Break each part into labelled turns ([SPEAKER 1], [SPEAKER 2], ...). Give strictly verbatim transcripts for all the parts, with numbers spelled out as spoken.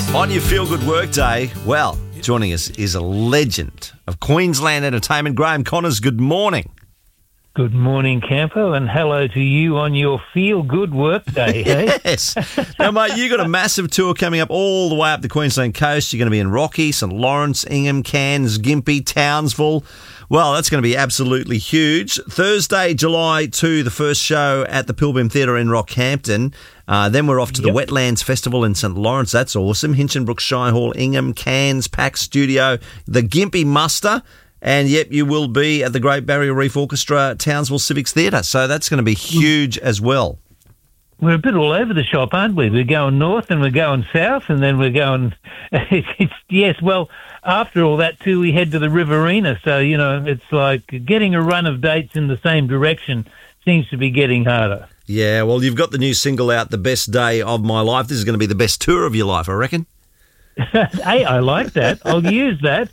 [SPEAKER 1] On your Feel Good Work Day, well, joining us is a legend of Queensland entertainment, Graham Connors. Good morning.
[SPEAKER 2] Good morning, Campo, and hello to you on your Feel Good Work Day. Hey?
[SPEAKER 1] Yes. Now, mate, you got a massive tour coming up all the way up the Queensland coast. You're going to be in Rocky, St Lawrence, Ingham, Cairns, Gympie, Townsville. Well, that's going to be absolutely huge. Thursday, July second, the first show at the Pilgrim Theatre in Rockhampton. Uh, then we're off to
[SPEAKER 2] Yep.
[SPEAKER 1] the Wetlands Festival in St Lawrence. That's awesome. Hinchinbrook Shy Hall, Ingham, Cairns, Pax Studio, the Gympie Muster. And, yep, you will be at the Great Barrier Reef Orchestra, Townsville Civics Theatre. So that's going to be huge as well.
[SPEAKER 2] We're a bit all over the shop, aren't we? We're going north and we're going south and then we're going... it's, yes, well, after all that, too, we head to the Riverina. So, you know, it's like getting a run of dates in the same direction seems to be getting harder.
[SPEAKER 1] Yeah, well, you've got the new single out, The Best Day of My Life. This is going to be the best tour of your life, I reckon.
[SPEAKER 2] Hey, I like that. I'll use that.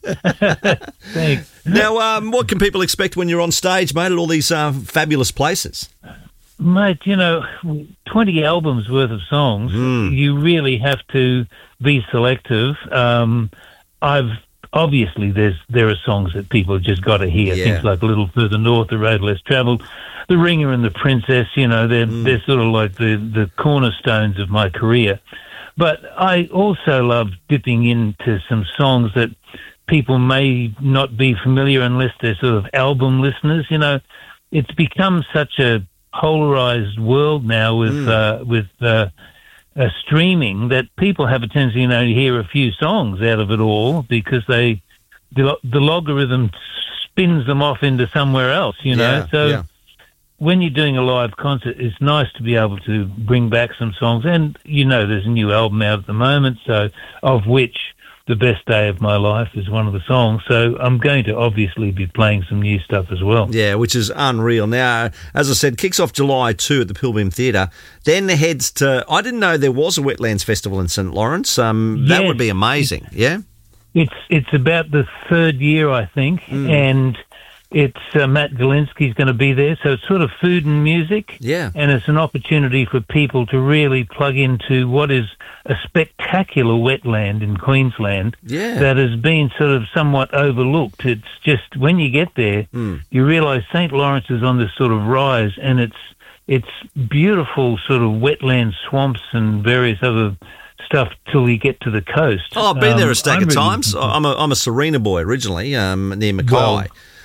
[SPEAKER 2] Thanks.
[SPEAKER 1] Now, um, what can people expect when you're on stage, mate, at all these uh, fabulous places?
[SPEAKER 2] Mate, you know, twenty albums worth of songs,
[SPEAKER 1] Mm.
[SPEAKER 2] you really have to be selective. Um, I've obviously there's there are songs that people have just got to hear.
[SPEAKER 1] Yeah.
[SPEAKER 2] Things like A Little Further North, The Road Less Travelled, The Ringer and The Princess. You know, they're
[SPEAKER 1] Mm.
[SPEAKER 2] they're sort of like the the cornerstones of my career. But I also love dipping into some songs that people may not be familiar unless they're sort of album listeners. You know, it's become such a polarized world now with
[SPEAKER 1] Mm.
[SPEAKER 2] uh, with uh, uh, streaming that people have a tendency, you know, to hear a few songs out of it all because they the, the logarithm spins them off into somewhere else. You know,
[SPEAKER 1] Yeah,
[SPEAKER 2] so.
[SPEAKER 1] yeah.
[SPEAKER 2] When you're doing a live concert, it's nice to be able to bring back some songs. And, you know, there's a new album out at the moment, so of which The Best Day of My Life is one of the songs. So I'm going to obviously be playing some new stuff as well.
[SPEAKER 1] Yeah, which is unreal. Now, as I said, kicks off July second at the Pilgrim Theatre. Then heads to... I didn't know there was a Wetlands Festival in St Lawrence. Um, That
[SPEAKER 2] Yes.
[SPEAKER 1] would be amazing, yeah?
[SPEAKER 2] It's it's about the third year, I think,
[SPEAKER 1] Mm.
[SPEAKER 2] and it's uh, Matt Galinsky's going to be there. So it's sort of food and music.
[SPEAKER 1] Yeah.
[SPEAKER 2] And it's an opportunity for people to really plug into what is a spectacular wetland in Queensland
[SPEAKER 1] Yeah.
[SPEAKER 2] that has been sort of somewhat overlooked. It's just when you get there,
[SPEAKER 1] Mm.
[SPEAKER 2] you realise St Lawrence is on this sort of rise, and it's it's beautiful sort of wetland swamps and various other stuff till you get to the coast.
[SPEAKER 1] Oh, I've been there
[SPEAKER 2] Um,
[SPEAKER 1] a stack
[SPEAKER 2] I'm
[SPEAKER 1] of
[SPEAKER 2] really
[SPEAKER 1] times.
[SPEAKER 2] looking
[SPEAKER 1] I'm a, I'm a Serena boy originally, um, near Mackay.
[SPEAKER 2] Well,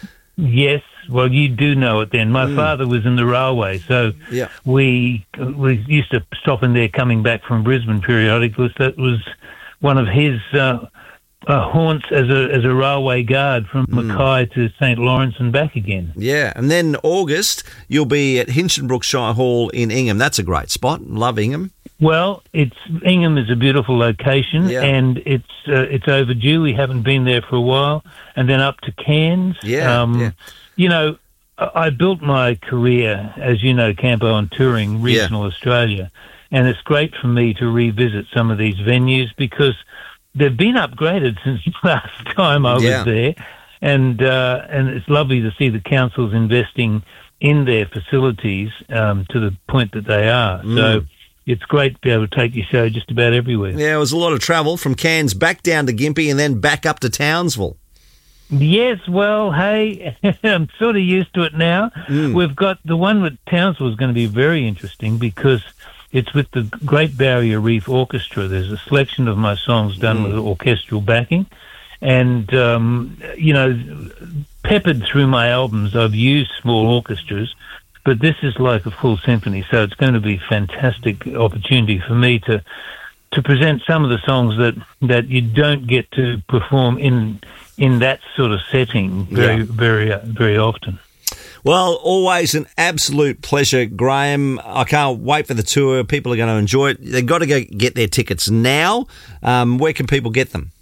[SPEAKER 2] Yes, well, you do know it then. My
[SPEAKER 1] Mm.
[SPEAKER 2] father was in the railway, so
[SPEAKER 1] Yeah.
[SPEAKER 2] we we used to stop in there coming back from Brisbane periodically. That was one of his uh, uh, haunts as a as a railway guard from
[SPEAKER 1] Mm.
[SPEAKER 2] Mackay to St Lawrence and back again.
[SPEAKER 1] Yeah, and then August, you'll be at Hinchinbrook Shy Hall in Ingham. That's a great spot. Love Ingham.
[SPEAKER 2] Well, it's Ingham is a beautiful location,
[SPEAKER 1] Yeah.
[SPEAKER 2] and it's uh, it's overdue. We haven't been there for a while, and then up to Cairns.
[SPEAKER 1] Yeah,
[SPEAKER 2] um,
[SPEAKER 1] yeah.
[SPEAKER 2] You know, I I built my career, as you know, Campo, on touring regional Australia, and it's great for me to revisit some of these venues because they've been upgraded since last time I was
[SPEAKER 1] Yeah.
[SPEAKER 2] there, and uh, and it's lovely to see the councils investing in their facilities um, to the point that they are.
[SPEAKER 1] Mm.
[SPEAKER 2] So. It's great to be able to take your show just about everywhere.
[SPEAKER 1] Yeah, it was a lot of travel from Cairns back down to Gympie and then back up to Townsville.
[SPEAKER 2] Yes, well, hey, I'm sort of used to it now.
[SPEAKER 1] Mm.
[SPEAKER 2] We've got the one with Townsville is going to be very interesting because it's with the Great Barrier Reef Orchestra. There's a selection of my songs done
[SPEAKER 1] Mm.
[SPEAKER 2] with orchestral backing. And, um, you know, peppered through my albums, I've used small orchestras. But this is like a full symphony, so it's going to be a fantastic opportunity for me to to present some of the songs that, that you don't get to perform in in that sort of setting very,
[SPEAKER 1] Yeah.
[SPEAKER 2] very, uh, very often.
[SPEAKER 1] Well, always an absolute pleasure, Graham. I can't wait for the tour. People are going to enjoy it. They've got to go get their tickets now. Um, where can people get them?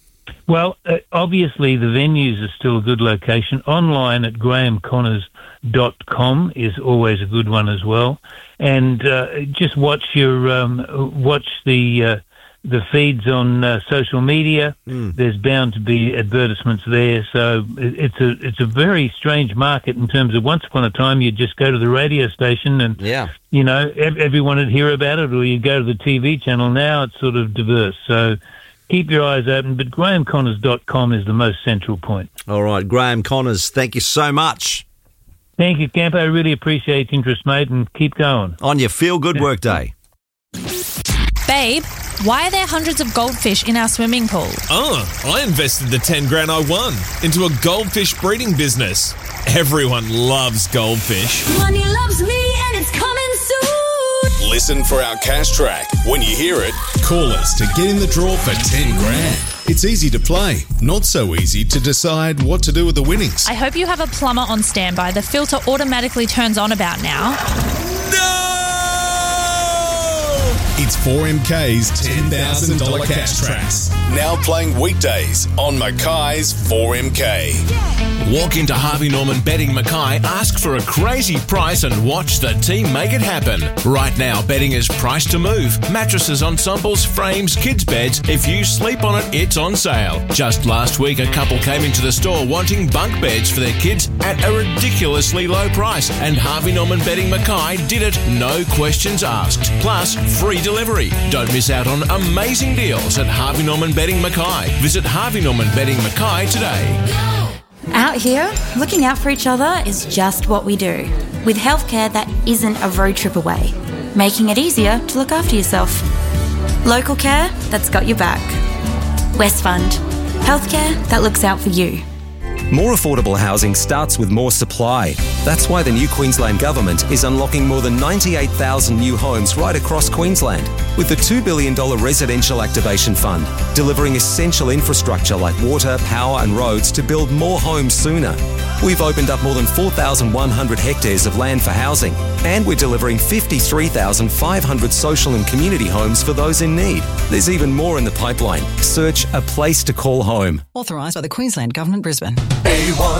[SPEAKER 2] Well, uh, obviously the venues are still a good location. Online at graham connors dot com is always a good one as well. And uh, just watch your um, watch the uh, the feeds on uh, social media.
[SPEAKER 1] Mm.
[SPEAKER 2] There's bound to be advertisements there. So it, it's a it's a very strange market in terms of once upon a time you'd just go to the radio station and,
[SPEAKER 1] Yeah.
[SPEAKER 2] you know, ev- everyone would hear about it, or you'd go to the T V channel. Now it's sort of diverse. So keep your eyes open. But graham connors dot com is the most central point.
[SPEAKER 1] All right, Graham Connors, thank you so much.
[SPEAKER 2] Thank you, Campo. I really appreciate your interest, mate, and keep going.
[SPEAKER 1] On your feel-good work day.
[SPEAKER 3] Babe, why are there hundreds of goldfish in our swimming pool?
[SPEAKER 4] Oh, I invested the ten grand I won into a goldfish breeding business. Everyone loves goldfish.
[SPEAKER 5] Money loves me and it's coming soon.
[SPEAKER 6] Listen for our cash track. When you hear it,
[SPEAKER 7] Call us to get in the draw for ten grand. It's easy to play, not so easy to decide what to do with the winnings.
[SPEAKER 3] I hope you have a plumber on standby. The filter automatically turns on about now.
[SPEAKER 4] No!
[SPEAKER 7] It's four M K's ten thousand dollars cash tracks.
[SPEAKER 6] now playing weekdays on Mackay's four M K.
[SPEAKER 4] Walk into Harvey Norman Betting Mackay, ask for a crazy price and watch the team make it happen. Right now, betting is price to move. Mattresses, ensembles, frames, kids' beds. If you sleep on it, it's on sale. Just last week, a couple came into the store wanting bunk beds for their kids at a ridiculously low price. And Harvey Norman Betting Mackay did it, no questions asked. Plus, free delivery. Don't miss out on amazing deals at Harvey Norman Betting Mackay. Visit Harvey Norman Betting Mackay today.
[SPEAKER 8] Out here, looking out for each other is just what we do, with healthcare that isn't a road trip away, making it easier to look after yourself. Local care that's got your back. Westfund, healthcare that looks out for you.
[SPEAKER 9] More affordable housing starts with more supply. That's why the new Queensland Government is unlocking more than ninety-eight thousand new homes right across Queensland, with the two billion dollars Residential Activation Fund, delivering essential infrastructure like water, power and roads to build more homes sooner. We've opened up more than four thousand one hundred hectares of land for housing, and we're delivering fifty-three thousand five hundred social and community homes for those in need. There's even more in the pipeline. Search A Place to Call Home.
[SPEAKER 10] Authorised by the Queensland Government, Brisbane.
[SPEAKER 11] A one